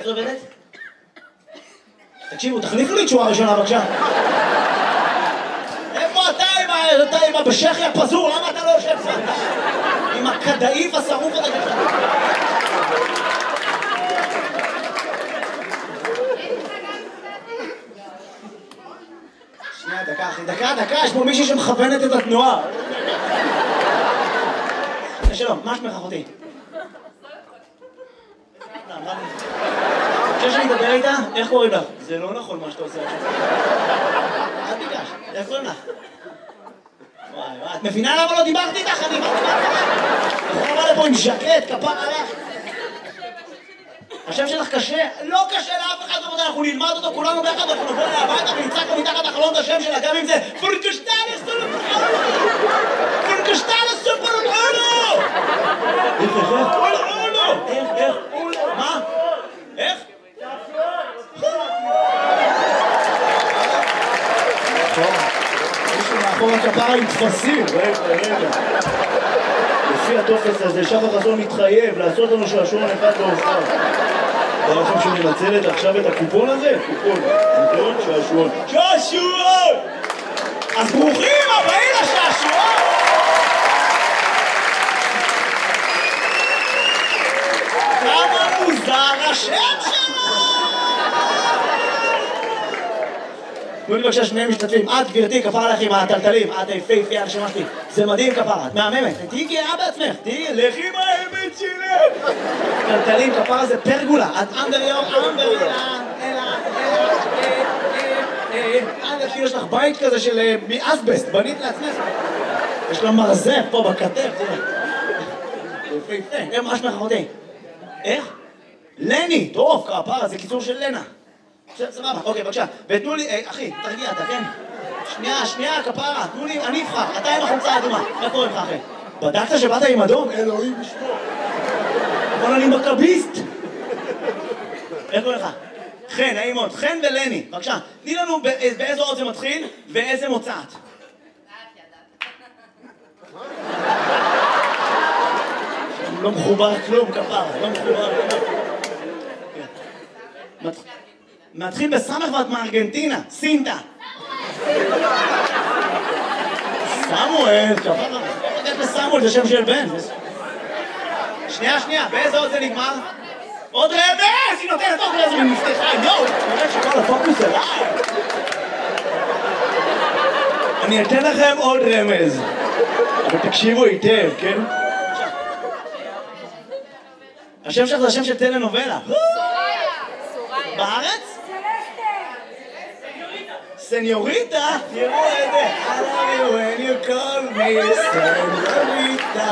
זה עובדת? תקשיבו, תחליפו לי תשואה ראשונה בבקשה. איפה אתה עם הבשכי הפזור? למה אתה לא יושב פה? עם הכדאיף השרוף הזה ככה. שנייה, דקה אחי, דקה, יש פה מישהי שמכוונת את התנועה. שלום, מה שמך אחותי? חושב שאני אדבר איתה? איך קוראים לך? זה לא נכון מה שאתה עושה עכשיו. אל תיגש, איך קוראים לך? וואי, את מבינה למה לא דיברתי איתך? אני דיברתי איתך. אתה בא לפה עם ז'קט, כפר עליך. השם שלך קשה? לא קשה לאף אחד, אנחנו נלמד אותו כולנו ביחד, אנחנו נבוא אליה הביתה ונצעק לו מתחת החלון את השם שלה, גם אם זה פורקשטלס סופרולו! איך? מה? איך? מישהו מאחור הכפרה עם תפסים. רגע. לפי הטופס הזה, שחר חסון מתחייב לעשות לנו שעשועון אחד לאופר. אתה לכם שהוא מנצלת עכשיו את הקופון הזה? קופון, שעשועון. שעשועון! אז ברוכים הבאים לשעשועון! כמה מוזר השם שלו! תנו לי בבקשה שני משתתפים. את גברתי, כפרה עליך עם הטלטלים, את היפהפייה הנשמה שלי. זה מדהים כפרה, את מהממת. תהיי גאה בעצמך, לכי עם האמת שלך. טלטלים, כפרה זה פרגולה. את יש לך בית כזה של מאסבסט, בנית לעצמך. יש לה מרזב פה בכתף, תראה. מה שמך אחותי? איך? לני, טוב, כפרה, זה קיצור של לנה. סבבה, אוקיי, בבקשה. ותנו לי, אחי, תרגיע, אתה כן? שנייה, כפרה, תנו לי, אני אבחר, אתה עם החולצה האדומה. איך קוראים לך, אחי? בדקת שבאת עם אדום? אלוהים בשמו. אבל אני מכביסט. איך קוראים לך? חן, נעים מאוד. חן ולני, בבקשה. תני לנו באיזו אות זה מתחיל ואיזה מוצאת. לא מחובר כלום, כפרה, לא מחובר כלום. מתחיל בסמך ואת מארגנטינה, סינטה. סמואל, כפרה. איך לסמואל זה שם של בן. שנייה, באיזה עוד זה נגמר? עוד רמז! היא נותנת עוד רמז ומפתחה, יואו! אני חושב שכל הפוקוס אליי. אני אתן לכם עוד רמז. אבל תקשיבו היטב, כן? השם שלך זה השם של טלנובלה. בארץ? סניוריטה? תראו את זה. I love you when you call me סניוריטה.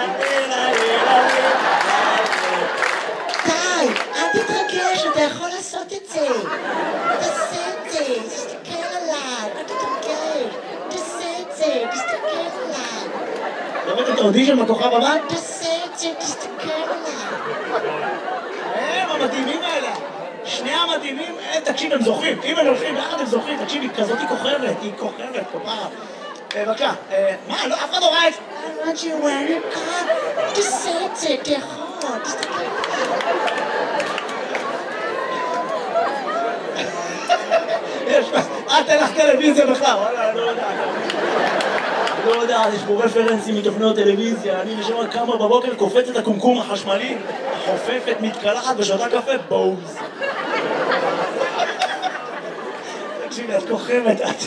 די, אל תתרגש, אתה יכול לעשות את זה. תעשה את זה, תסתכל עליו, אל תתרגש. תעשה את זה, תסתכל עליו. אתה רואה את האודישן בכוכב הבא? תעשה את זה, תסתכל עליו. הם המדהימים האלה. שני המדהימים, תקשיב, הם זוכרים. אם הם הולכים ביחד הם זוכרים, תקשיב, היא כזאת היא כוכבת, כפרה. בבקשה, מה, לא, אף אחד לא ראה את זה. I want you when you come, תעשה את זה, תיכול, תסתכל. תן לך טלוויזיה בכלל, וואלה, לא יודע, יש פה רפרנסים מתוכניות טלוויזיה, אני נשמע כמה בבוקר קופץ את הקומקום החשמלי, חופפת, מתקלחת ושותה קפה, בוז. תקשיבי, את כוכבת, את.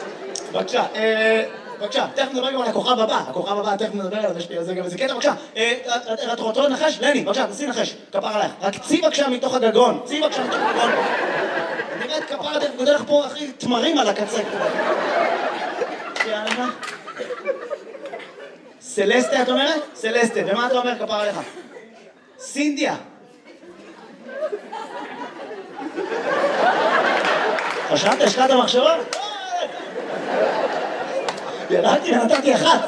בבקשה, תכף נדבר גם על הכוכב הבא, תכף נדבר עליו, יש לי על זה גם איזה קטע, בבקשה. את רוצה לנחש? לני, בבקשה, תנסי לנחש, כפר עלייך. רק צי בבקשה מתוך הגגון, נראה את כפר הדרך גודל לך פה, אחי, תמרים על הקצה. יאללה. סלסטה, את אומרת? סלסטה, ומה אתה אומר, כפר עליך? סינדיה. חשבת, השקעת מחשבה? ירדתי ונתתי אחת.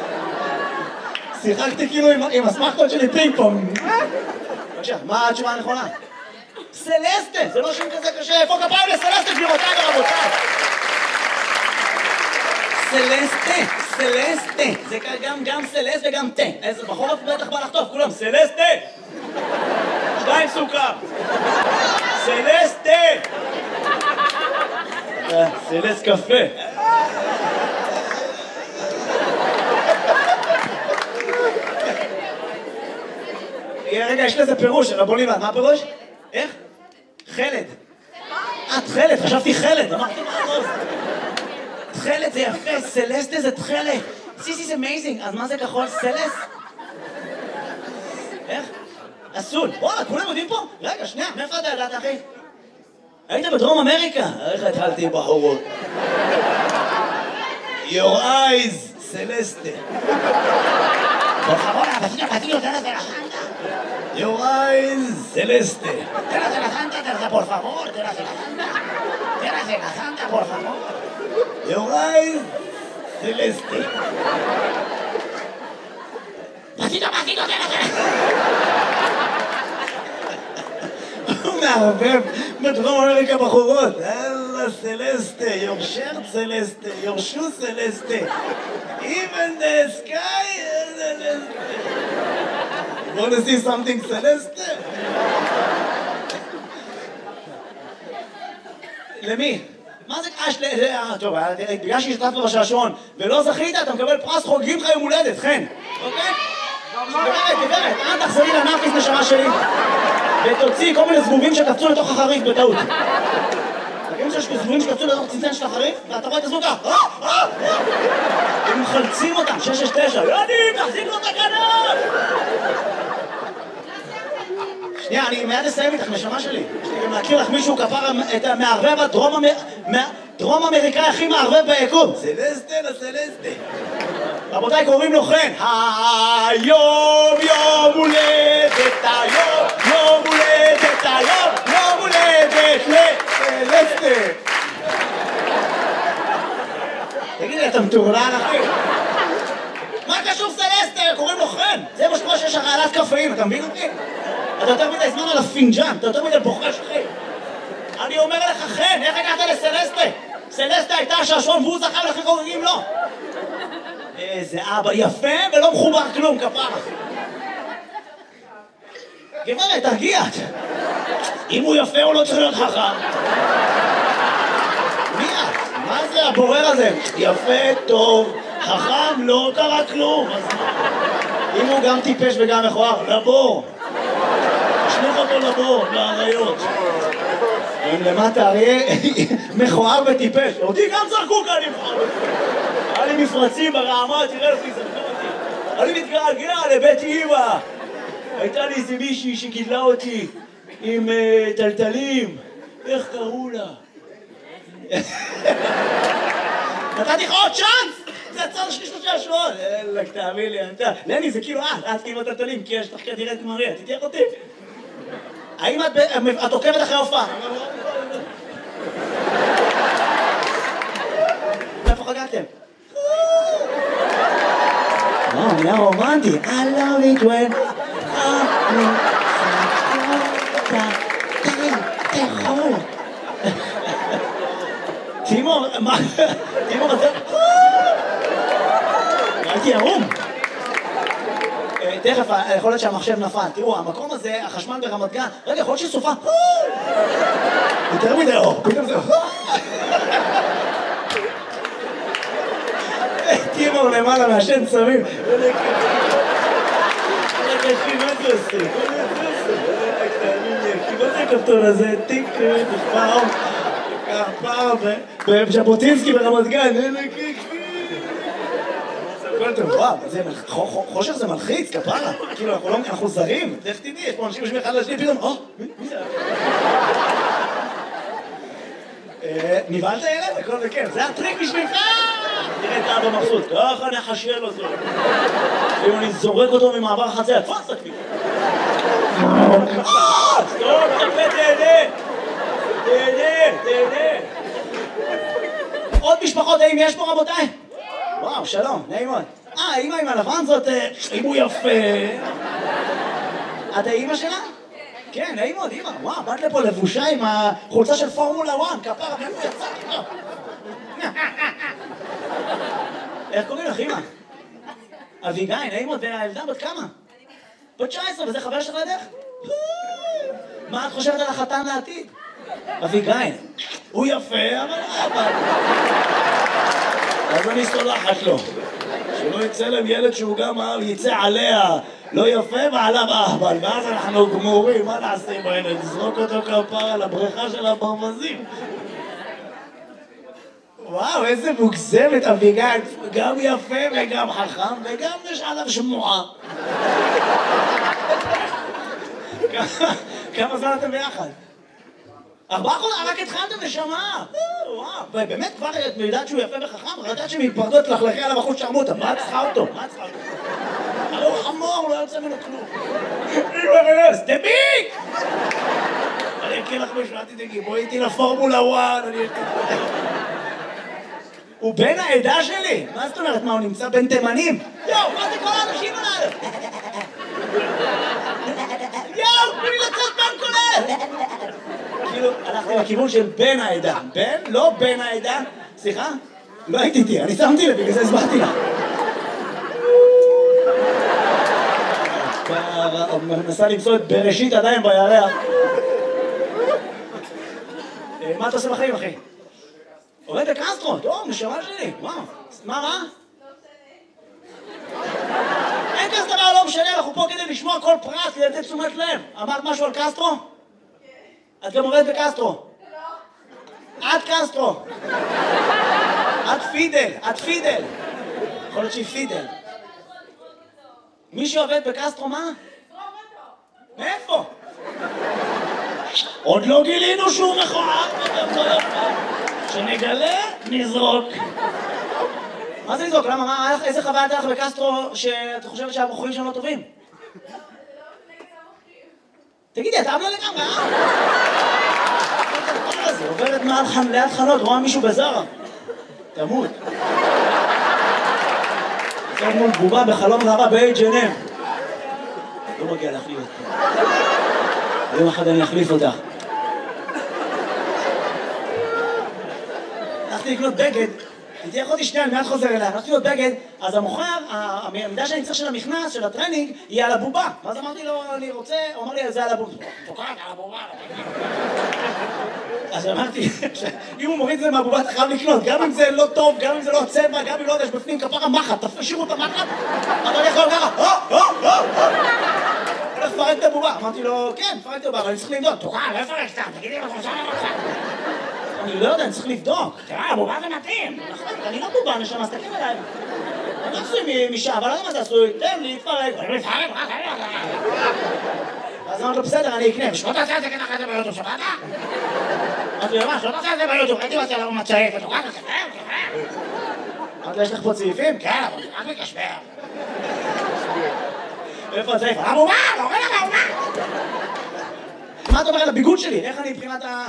שיחקתי כאילו עם הסמכות שלי פינג פונג. בבקשה, מה התשובה הנכונה? סלסטה, זה לא שם כזה קשה. איפה כפיים לסלסטה, גבירותיי ורבותיי? סלסטה. זה גם סלסט וגם תה. איזה בחורף בטח בא לחטוף, כולם סלסטה. 2 סוכר. סלס קפה. רגע, יש לזה פירוש, רבו ליבן, מה הפירוש? איך? חלד. תכלת, חשבתי חלד, אמרתי מה הראש? תכלת זה יפה, סלסטה זה תכלת. This is amazing, אז מה זה כחול? סלס? איך? אסול. וואלה, כולם יודעים פה? רגע, שנייה, מאיפה אתה ידעת, אחי? היית בדרום אמריקה? איך התחלתי בחורות? Your eyes, סלסטה. Por favor, vecino, te das de la santa. Your eyes, celeste. Te das de la santa, por favor, te das de la santa. Te das de la santa, por favor. Your eyes, celeste. Vecino, te das de la הוא מערבב בדרום אמריקה בחורות. אללה סלסטה, your shirt סלסטה, your shoe סלסטה. Even the sky is celeste. Want to see something celeste? למי? מה זה קש? טוב, בגלל שהשתתפת בשעשועון ולא זכית, אתה מקבל פרס חוגגים לך יום הולדת, חן. אוקיי? גברת, אל תחזרי לנאפיס נשמה שלי ותוציא כל מיני זבובים שקפצו לתוך החריף בטעות. תגידים שיש זבובים שקפצו לתוך צנצן של החריף ואתה רואה את הזבוקה הם מחלצים אותם, 669 יודעים, תחזיק לו את הכנף! שנייה, אני מיד אסיים איתך, נשמה שלי. יש לי גם להכיר לך מישהו כפר את המערבב הדרום אמריקאי הכי מערבב ביקום. סלסטה לסלסטה. רבותיי, קוראים לו חן. היום יום הולדת, יום הולדת, יום הולדת לסלסטה. תגידי, אתה מטורלל, אחי? מה קשור סלסטה? קוראים לו חן. זה מה שקורה שיש הרעלת קפאים, אתה מבין אותי? אתה יותר מדי זמן על הפינג'אן, אתה יותר מדי בוחש, אחי. אני אומר לך, חן, איך הגעת לסלסטה? סלסטה הייתה השעשועון והוא זכה לכי חוגגים לו. איזה אבא יפה ולא מחובר כלום, כפרה. גברת, תרגיע. אם הוא יפה הוא לא צריך להיות חכם. מי את? מה זה הבורר הזה? יפה, טוב, חכם, לא קרה כלום. אם הוא גם טיפש וגם מכוער, לבור. תשלוח אותו לבור, לאריות. הם למטה, אריה מכוער וטיפש. אותי גם זרקו כאן נבחר. היה לי מפרצים ברעמה, תראה לפי זרקו אותי. אני מתגעגע לבית אמא. הייתה לי איזה מישהי שגידלה אותי עם טלטלים. איך קראו לה? נתתי לך עוד צ'אנס! זה הצד שלי 3 שבועות. אלק, תאמין לי, לני, זה כאילו את כאילו טלטלים, כי יש לך כדירת מריה, תתייך אותי. האם את עוקבת אחרי הופעה? איפה חגגתם? נהיה רומנטי. I love it when תאכול. תימור, מה? תימור, אתה... הייתי ערום. תכף, יכול להיות שהמחשב נפל. תראו, המקום הזה, החשמל ברמת גן, רגע, יכול להיות שסופה. יותר מדי אור, פתאום זה... תימור למעלה מהשן צמים. מה זה עושה? מה זה הכפתור הזה? טיק, פעם, בז'בוטינסקי ברמת גן. וואו, חושך זה מלחיץ, כפרה. כאילו, אנחנו זרים. איך תדעי, יש פה אנשים יושבים אחד לשני, פתאום, מי זה? נבהלת ילד? הכל בכיף. זה הטריק בשבילך! תראה את האבא מבסוט. ככה נחשל אותו. אם אני זורק אותו ממעבר החציה, תפס אותי. סטופ, תפה, תהנה. תהנה. עוד משפחות, האם יש פה רבותיי? וואו, שלום, נעים מאוד. האמא עם הלבן זאת, אם הוא יפה. את האמא שלה? כן, נעים מאוד, אמא. וואו, באת לפה לבושה עם החולצה של פורמולה 1, כפרה, ואיפה יצאתי לו? איך קוראים לך, אמא? אביגיל, נעים מאוד, והילדה בת כמה? בת 19, וזה חבר שלך לידך? מה את חושבת על החתן לעתיד? אביגיל. הוא יפה, אבל... אז אני סולחת לו. שלא יצא להם ילד שהוא גם יצא עליה לא יפה ועליו אהבל, ואז אנחנו גמורים, מה נעשה עם הילד? נזרוק אותו כפרה לבריכה של הברווזים. וואו, איזה מוגזמת אביגיל, גם יפה וגם חכם וגם יש עליו שמועה. כמה זמן אתם ביחד? 4 חודשים, רק התחלתם נשמה. וואו, באמת כבר את יודעת שהוא יפה וחכם? רדעת שמתפרדות תלכלכי עליו אחוז שרמוטה, מה צריכה אותו? הרי הוא חמור, לא יוצא ממנו כלום. סטביק! אני אקריא לך משהו, אל תדאגי, בואי איתי לפורמולה 1, הוא בן העדה שלי? מה זאת אומרת? מה, הוא נמצא בין תימנים? יואו, מה זה כל האנשים עליו? יואו, תנו לי לצאת מהכולל! כאילו, הלכתי לכיוון של בן העדה. בן? לא בן העדה. סליחה? לא הייתי איתי, אני שמתי לב, בגלל זה הסברתי לך. מנסה למצוא את בראשית עדיין בירח. מה אתה עושה בחיים, אחי? עובד בקסטרו, טוב, נשמה שלי, וואו. מה רע? אין כזה דבר, לא משנה, אנחנו פה כדי לשמוע כל פרט, כדי לתת תשומת לב. אמרת משהו על קסטרו? את גם עובדת בקסטרו. את קסטרו. את פידל, את פידל. יכול להיות שהיא פידל. מי שעובד בקסטרו, מה? מאיפה? עוד לא גילינו שהוא מכוער. כשנגלה, נזרוק. מה זה לזרוק? למה? איזה חוויה הייתה לך בקסטרו שאת חושבת שהבחורים שם לא טובים? תגידי, אתה לא לגמרי, זה עוברת ליד חנות, רואה מישהו בזרה. תמות. עוברת מול בובה בחלום ראווה ב-H&M. לא מגיע להחליף אותך. יום אחד אני אחליף אותך. הלכתי לקנות בגד, תהיה אחותי שנייה, אני מיד חוזר אליה, הלכתי לקנות בגד, אז המוכר, המידה שאני צריך של המכנס, של הטרנינג, היא על הבובה. ואז אמרתי לו, אני רוצה, הוא אמר לי, זה על הבובה. תוקעת על הבובה. אז אמרתי, אם הוא מוריד את זה מהבובה, אתה חייב לקנות, גם אם זה לא טוב, גם אם זה לא צבע, גם אם לא יודע, יש בפנים כפרה מחט, תשאירו את המחט, אבל אני יכול ככה, הולך לפרק את הבובה. אמרתי לו, כן, פרק את הבובה, אבל אני צריך למדוד. תוקעת, לא לפרק סתם, תגידי לו, אני לא יודע, אני צריך לבדוק. תראה, הבובה זה מתאים. אני לא בובה, נשמה, סתכל עליי. אני עשוי משעה, אבל לא יודע מה זה עשוי. תן לי, תפרק. אני מפרק, אז אמרתי לו, בסדר, אני אקנה. שלא תעשה את זה ככה את זה ביוטיוב, שמעת? אמרתי לו, מה, שלא תעשה את זה ביוטיוב. הייתי עושה לנו מצעית, ותוקע, ותקרב. אמרתי לו, יש לך פה צעיפים? כן, אבל זה רק מקשבר. איפה הצעיף? הבובה, לא רואה לך הבובה. מה אתה אומר על הביגוד שלי? איך אני מבחינת ה...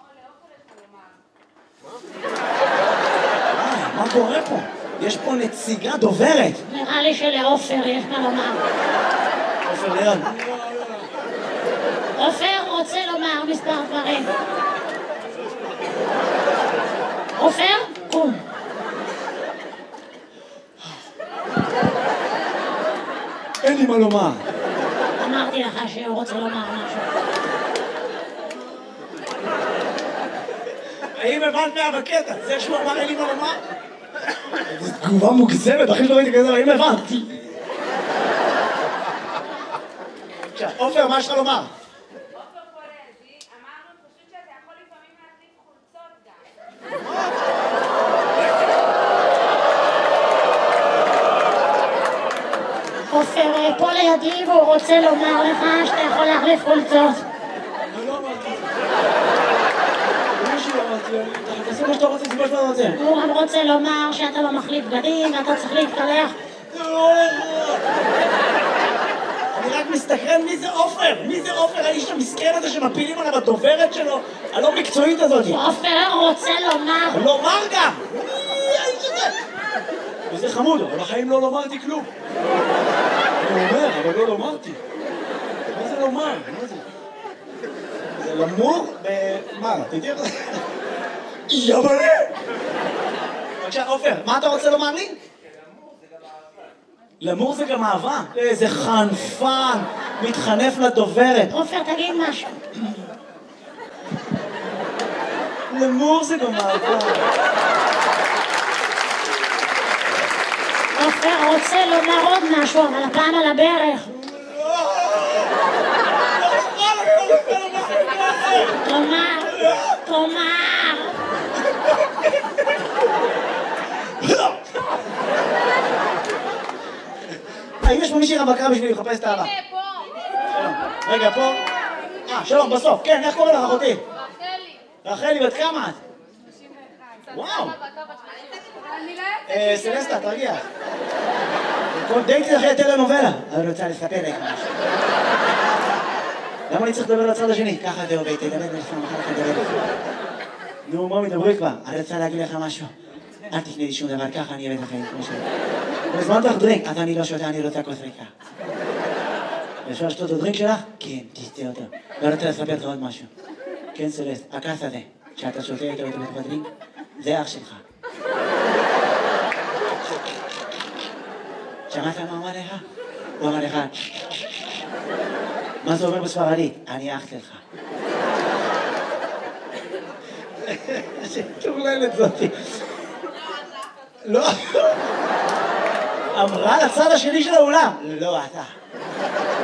מה קורה פה? יש פה נציגה דוברת. נראה לי שלעופר יש מה לומר. עופר ליד. עופר רוצה לומר מספר דברים. עופר, קום. אין לי מה לומר. אמרתי לך שהוא רוצה לומר משהו. האם הבנת מה בקטע? זה שהוא אמר אין לי מה לומר? זו תגובה מוגזמת, אחי שלא ראיתי כזה, האם הבנתי? עופר, מה יש לך לומר? עופר פולזי, אמרנו פשוט שאתה יכול לפעמים להחליף חולצות גם. עופר פה לידי והוא רוצה לומר לך שאתה יכול להחליף חולצות. אני לא אמרתי. תעשי מה שאתה רוצה, זה מה שאתה רוצה. הוא גם רוצה לומר שאתה לא מחליף בגדים ואתה צריך להתקלח. אני רק מסתכרן מי זה עופר? מי זה עופר? האיש המסכן הזה שמפילים עליו הדוברת שלו, הלא מקצועית הזאת. עופר רוצה לומר. לומר גם! מי האיש הזה? וזה חמוד, אבל בחיים לא לומרתי כלום. אני אומר, אבל לא לומרתי. מה זה לומר? מה זה? זה למור מה? תתראה לך? יבלה! בבקשה, עופר, מה אתה רוצה לומר לי? למור זה גם אהבה. איזה חנפן, מתחנף לדוברת. עופר, תגיד משהו. למור זה גמר. עופר רוצה לומר עוד משהו, אבל הפעם על הברך. תאמר. האם יש פה מישהי רווקה בשביל לחפש את האהבה? הנה, פה. רגע, פה. שלום, בסוף. כן, איך קוראים לך אחותי? רחלי. רחלי, בת כמה את? 31. וואו. אני לא יוצאת. סלסטה, תרגיע. דייטי אחרי טלנובלה. אני רוצה לספר לך משהו. למה אני צריך לדבר לצד השני? ככה זה עובד, תדבר לפעמים, אחר כך תדבר לפעמים. נו, מה מדברי כבר? אני רוצה להגיד לך משהו. אל תפני לי שום דבר, ככה אני אוהב את החיים, כמו שאני. בזמן לך דרינק, אז אני לא שותה, אני רוצה כוס ריקה. אפשר לשתות את הדרינק שלך? כן, תשתה אותו. ואני רוצה לספר לך עוד משהו. כן, סלסט, הכס הזה, שאתה שותה איתו בתוך הדרינק, זה אח שלך. שמעת מה אמר לך? הוא אמר לך, מה זה אומר בספרדית? אני אח שלך. שטורללת זאתי. לא. אמרה לצד השני של האולם. לא, אתה.